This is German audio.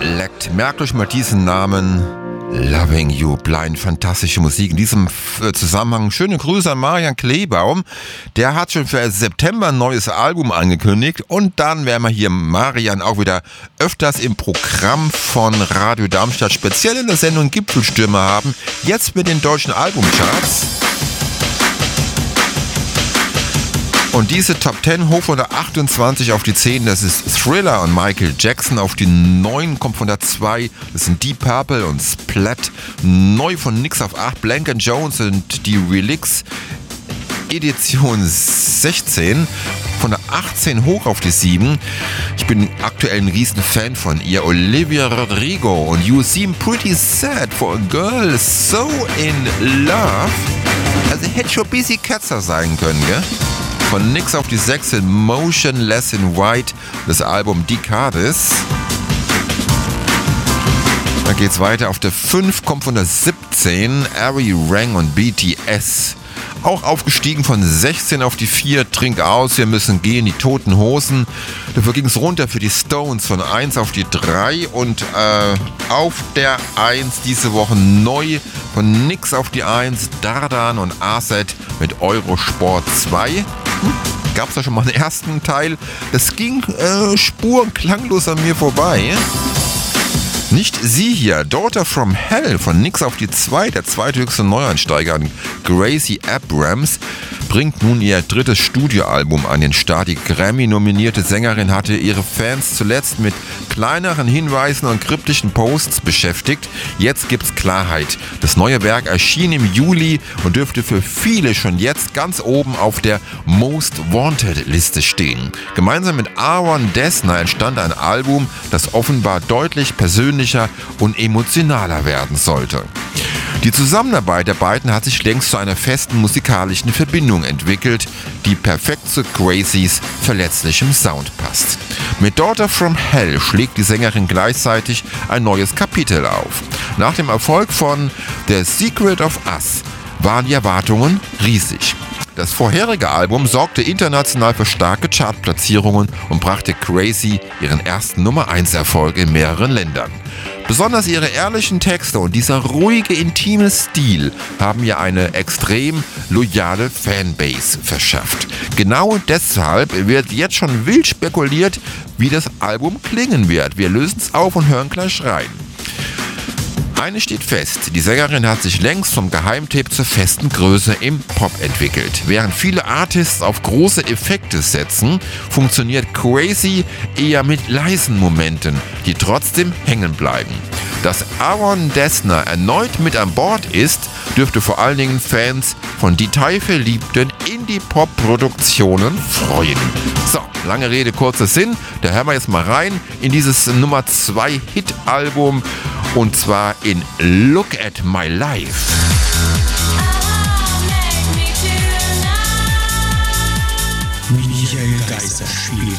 Select. Merkt euch mal diesen Namen. Loving You Blind, fantastische Musik. In diesem Zusammenhang schöne Grüße an Marian Kleebaum. Der hat schon für September ein neues Album angekündigt. Und dann werden wir hier Marian auch wieder öfters im Programm von Radio Darmstadt, speziell in der Sendung Gipfelstürme haben. Jetzt mit den deutschen Albumcharts. Und diese Top 10 hoch von der 28 auf die 10, das ist Thriller und Michael Jackson. Auf die 9 kommt von der 2, das sind Deep Purple und Splat. Neu von Nix auf 8, Blank & Jones und die Relics Edition 16. Von der 18 hoch auf die 7. Ich bin aktuell ein riesen Fan von ihr. Olivia Rodrigo und You Seem Pretty Sad for a Girl So in Love. Also hätte schon ein bisschen kürzer sein können, gell? Von Nix auf die 6 in Motionless in White, das Album Decades. Dann geht's weiter. Auf der 5 kommt von der 17 Ari Rang und BTS. Auch aufgestiegen von 16 auf die 4, Trink aus, wir müssen gehen, die Toten Hosen. Dafür ging es runter für die Stones von 1 auf die 3 und auf der 1 diese Woche neu von Nix auf die 1, Dardan und Aset mit Eurosport 2. Gab es da schon mal einen ersten Teil? Das ging spurenklanglos an mir vorbei. Nicht sie hier, Daughter from Hell von Nix auf die 2, der zweithöchste Neueinsteiger, Gracie Abrams, bringt nun ihr drittes Studioalbum an den Start. Die Grammy-nominierte Sängerin hatte ihre Fans zuletzt mit kleineren Hinweisen und kryptischen Posts beschäftigt. Jetzt gibt's Klarheit. Das neue Werk erschien im Juli und dürfte für viele schon jetzt ganz oben auf der Most Wanted Liste stehen. Gemeinsam mit Aaron Dessner entstand ein Album, das offenbar deutlich persönlicher und emotionaler werden sollte. Die Zusammenarbeit der beiden hat sich längst zu einer festen musikalischen Verbindung entwickelt, die perfekt zu Gracies verletzlichem Sound passt. Mit Daughter from Hell schlägt die Sängerin gleichzeitig ein neues Kapitel auf. Nach dem Erfolg von The Secret of Us waren die Erwartungen riesig. Das vorherige Album sorgte international für starke Chartplatzierungen und brachte Gracie ihren ersten Nummer-1-Erfolg in mehreren Ländern. Besonders ihre ehrlichen Texte und dieser ruhige, intime Stil haben ihr eine extrem loyale Fanbase verschafft. Genau deshalb wird jetzt schon wild spekuliert, wie das Album klingen wird. Wir lösen es auf und hören gleich rein. Eines steht fest, die Sängerin hat sich längst vom Geheimtipp zur festen Größe im Pop entwickelt. Während viele Artists auf große Effekte setzen, funktioniert Crazy eher mit leisen Momenten, die trotzdem hängen bleiben. Dass Aaron Dessner erneut mit an Bord ist, dürfte vor allen Dingen Fans von detailverliebten Indie-Pop-Produktionen freuen. So, lange Rede, kurzer Sinn. Da hören wir jetzt mal rein in dieses Nummer 2 Hit-Album und zwar in Look at My Life. Michael Geiser spielt